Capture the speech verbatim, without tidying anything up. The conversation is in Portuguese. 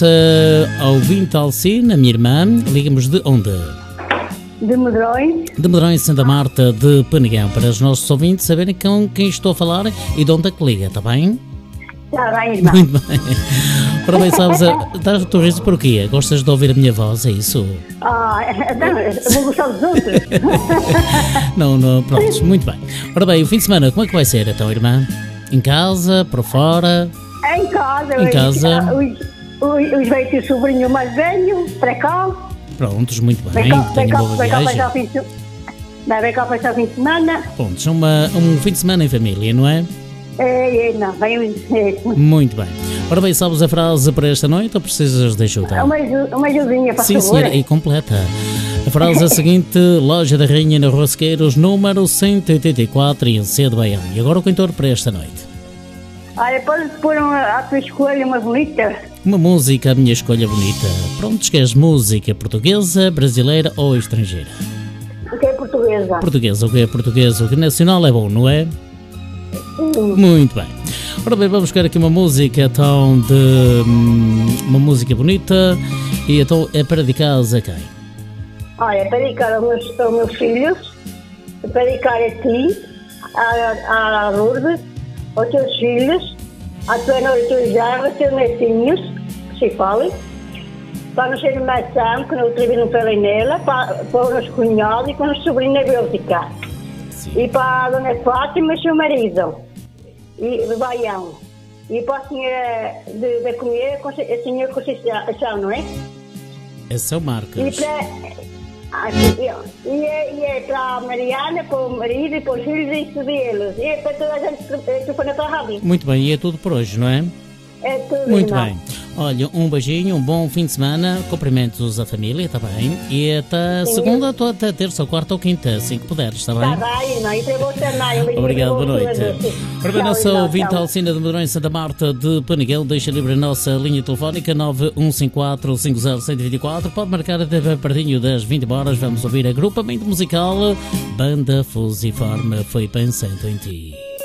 Uh, ouvinte Alcina, minha irmã, ligamos de onde? De Medrões. De Medrões, Santa Marta de Penegão, para os nossos ouvintes saberem com quem estou a falar e de onde é que liga, está bem? Está bem, irmão. Muito bem. Ora bem, sabes, estás a tua riso por quê? Gostas de ouvir a minha voz, é isso? Ah, não, eu vou gostar dos outros. Não, não, pronto, muito bem. Ora bem, o fim de semana, como é que vai ser então, irmã? Em casa, por fora? Em casa. Em casa. Os, os veio o sobrinho mais velho, para cá. Prontos, muito bem. Vem cá, vem Tenho cá, boa vem cá viagem. passar o fim de semana. Vem cá passar o fim de semana. Prontos, uma, um fim de semana em família, não é? É, é, não, vem é. Muito bem. Ora bem, sabes a frase para esta noite ou precisas de ajuda? Uma, uma ajudinha, para Sim, favor. senhora, e completa. A frase é a seguinte: Loja da Rainha na Rosqueiros, número cento e oitenta e quatro, em C de Baião. E agora o cantor para esta noite. Olha, podes pôr uma, à tua escolha uma bonita? Uma música, a minha escolha bonita. Prontos, queres música portuguesa, brasileira ou estrangeira? O que é portuguesa? Portuguesa, o que é portuguesa? O que é nacional é bom, não é? Hum. Muito bem. Ora bem, vamos buscar aqui uma música então de hum, uma música bonita. E então é para dedicar a quem? Olha, para dedicar aos meus, aos meus filhos, para dedicar a ti, a, a Lourdes, aos teus filhos, à tua nora e tua jarra, aos teus netinhos, que se falem, para não ser maçã, que não outra não falei nela, para, para os meus cunhados e para a sobrinha Bélgica. E para a dona Fátima e seu marido, e do Baião. E para a senhora da comida, a senhora Conceição, não é? É São Marcos. E para, ah, e, é, e é para a Mariana, para o marido e para os filhos e isso deles. E é para toda a gente que foi na tua rádio. Muito bem, e é tudo por hoje, não é? É tudo. Muito irmão. bem. Olha, um beijinho, um bom fim de semana, cumprimentos à família, está bem? E até Sim. segunda, até terça, ou quarta ou quinta, assim que puderes, está bem? Está bem, irmão. E para você também. Obrigado, boa noite. Ora bem, nossa ouvinte Alcina. Alcina de Medrões, Santa Marta de Penegão, deixa livre a nossa linha telefónica nove um cinco quatro cinco zero um zero dois quatro. Pode marcar até pertinho das vinte horas. Vamos ouvir agrupamento musical Banda Fusiforme, foi pensando em ti.